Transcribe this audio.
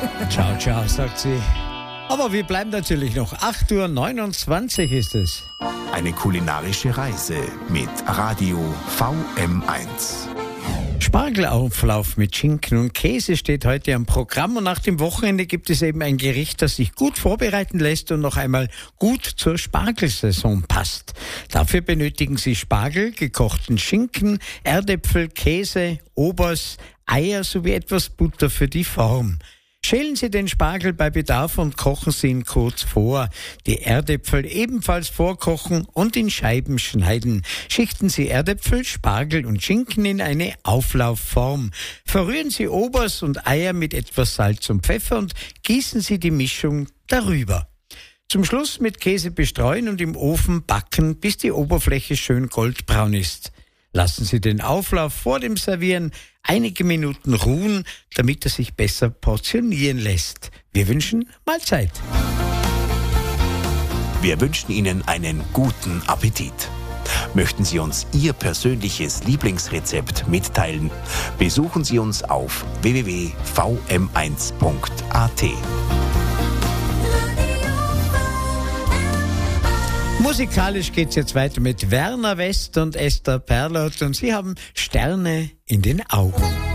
Ciao, ciao, sagt sie. Aber wir bleiben natürlich noch. 8:29 Uhr ist es. Eine kulinarische Reise mit Radio VM1. Spargelauflauf mit Schinken und Käse steht heute am Programm und nach dem Wochenende gibt es eben ein Gericht, das sich gut vorbereiten lässt und noch einmal gut zur Spargelsaison passt. Dafür benötigen Sie Spargel, gekochten Schinken, Erdäpfel, Käse, Obers, Eier sowie etwas Butter für die Form. Schälen Sie den Spargel bei Bedarf und kochen Sie ihn kurz vor. Die Erdäpfel ebenfalls vorkochen und in Scheiben schneiden. Schichten Sie Erdäpfel, Spargel und Schinken in eine Auflaufform. Verrühren Sie Obers und Eier mit etwas Salz und Pfeffer und gießen Sie die Mischung darüber. Zum Schluss mit Käse bestreuen und im Ofen backen, bis die Oberfläche schön goldbraun ist. Lassen Sie den Auflauf vor dem Servieren einige Minuten ruhen, damit er sich besser portionieren lässt. Wir wünschen Mahlzeit. Wir wünschen Ihnen einen guten Appetit. Möchten Sie uns Ihr persönliches Lieblingsrezept mitteilen? Besuchen Sie uns auf www.vm1.at. Musikalisch geht's jetzt weiter mit Werner West und Esther Perlot und sie haben Sterne in den Augen.